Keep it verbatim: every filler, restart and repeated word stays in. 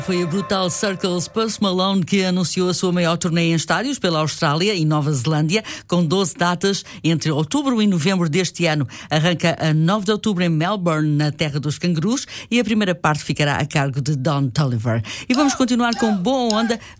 Foi a brutal Circles Post Malone que anunciou a sua maior turnê em estádios pela Austrália e Nova Zelândia, com doze datas entre outubro e novembro deste ano. Arranca a nove de outubro em Melbourne, na terra dos cangurus, e a primeira parte ficará a cargo de Don Toliver. E vamos continuar com boa onda.